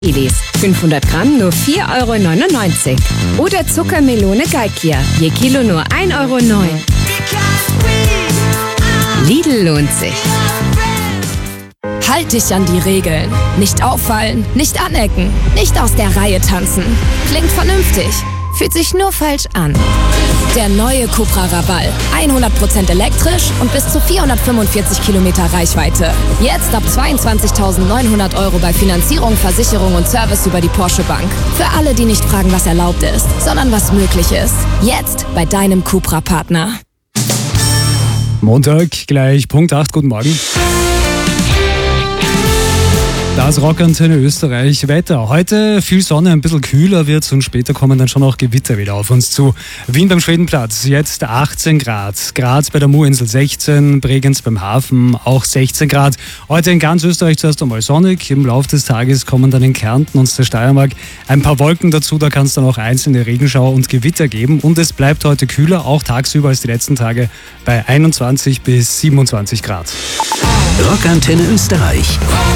Kilis. 500 Gramm nur 4,99 €. Oder Zuckermelone Galkia. Je Kilo nur 1,09 €. Lidl lohnt sich. Halt dich an die Regeln. Nicht auffallen, nicht anecken, nicht aus der Reihe tanzen. Klingt vernünftig, fühlt sich nur falsch an. Der neue Cupra Raval. 100% elektrisch und bis zu 445 Kilometer Reichweite. Jetzt ab 22.900 € bei Finanzierung, Versicherung und Service über die Porsche Bank. Für alle, die nicht fragen, was erlaubt ist, sondern was möglich ist. Jetzt bei deinem Cupra-Partner. Montag, gleich Punkt 8, guten Morgen. Das Rockantenne Österreich Wetter. Heute viel Sonne, ein bisschen kühler wird's und später kommen dann schon auch Gewitter wieder auf uns zu. Wien beim Schwedenplatz, jetzt 18 Grad. Graz bei der Muinsel 16, Bregenz beim Hafen auch 16 Grad. Heute in ganz Österreich zuerst einmal sonnig. Im Laufe des Tages kommen dann in Kärnten und der Steiermark ein paar Wolken dazu. Da kann es dann auch einzelne Regenschauer und Gewitter geben. Und es bleibt heute kühler, auch tagsüber als die letzten Tage bei 21 bis 27 Grad. Rockantenne Österreich.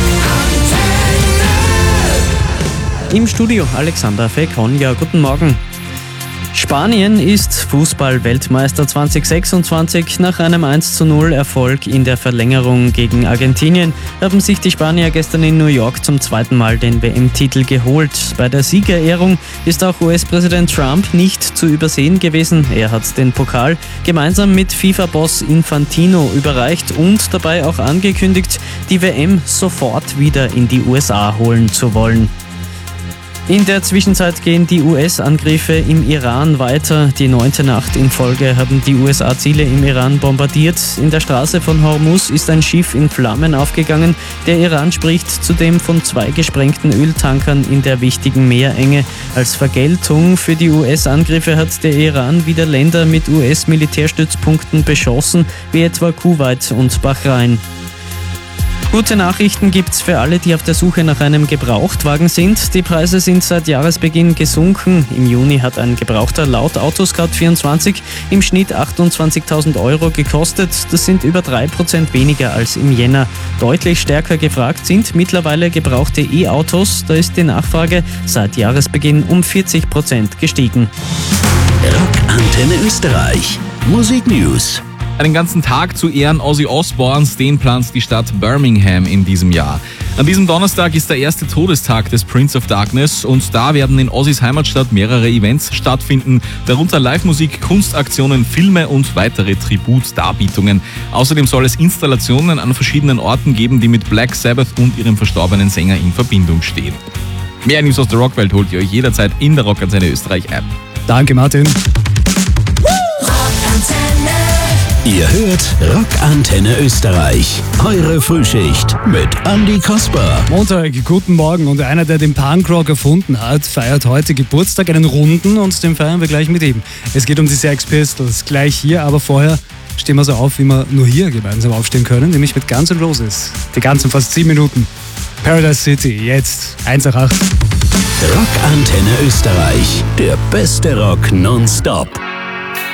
Im Studio Alexander Fekonja, guten Morgen. Spanien ist Fußball-Weltmeister 2026. Nach einem 1:0 Erfolg in der Verlängerung gegen Argentinien haben sich die Spanier gestern in New York zum zweiten Mal den WM-Titel geholt. Bei der Siegerehrung ist auch US-Präsident Trump nicht zu übersehen gewesen. Er hat den Pokal gemeinsam mit FIFA-Boss Infantino überreicht und dabei auch angekündigt, die WM sofort wieder in die USA holen zu wollen. In der Zwischenzeit gehen die US-Angriffe im Iran weiter. Die 9. Nacht in Folge haben die USA Ziele im Iran bombardiert. In der Straße von Hormuz ist ein Schiff in Flammen aufgegangen. Der Iran spricht zudem von 2 gesprengten Öltankern in der wichtigen Meerenge. Als Vergeltung für die US-Angriffe hat der Iran wieder Länder mit US-Militärstützpunkten beschossen, wie etwa Kuwait und Bahrain. Gute Nachrichten gibt's für alle, die auf der Suche nach einem Gebrauchtwagen sind. Die Preise sind seit Jahresbeginn gesunken. Im Juni hat ein Gebrauchter laut Autoscout24 im Schnitt 28.000 € gekostet. Das sind über 3% weniger als im Jänner. Deutlich stärker gefragt sind mittlerweile gebrauchte E-Autos. Da ist die Nachfrage seit Jahresbeginn um 40% gestiegen. Rockantenne Österreich. Musik News. Einen ganzen Tag zu Ehren Ozzy Osbournes, den plant die Stadt Birmingham in diesem Jahr. An diesem Donnerstag ist der erste Todestag des Prince of Darkness und da werden in Ozzys Heimatstadt mehrere Events stattfinden, darunter Live-Musik, Kunstaktionen, Filme und weitere Tributdarbietungen. Außerdem soll es Installationen an verschiedenen Orten geben, die mit Black Sabbath und ihrem verstorbenen Sänger in Verbindung stehen. Mehr News aus der Rockwelt holt ihr euch jederzeit in der Rockantenne Österreich App. Danke, Martin. Ihr hört Rockantenne Österreich. Eure Frühschicht mit Andi Kasper. Montag, guten Morgen. Und einer, der den Punkrock erfunden hat, feiert heute Geburtstag, einen runden, und den feiern wir gleich mit ihm. Es geht um die Sex Pistols, gleich hier, aber vorher stehen wir so auf, wie wir nur hier gemeinsam aufstehen können, nämlich mit Guns N' Roses. Die ganzen fast 10 Minuten. Paradise City, jetzt 1 nach 8. Rockantenne Österreich, der beste Rock nonstop.